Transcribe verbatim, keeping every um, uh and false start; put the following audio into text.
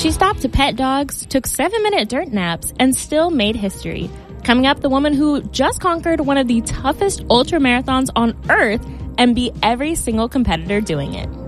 She stopped to pet dogs, took seven-minute dirt naps, and still made history. Coming up, the woman who just conquered one of the toughest ultra marathons on Earth and beat every single competitor doing it.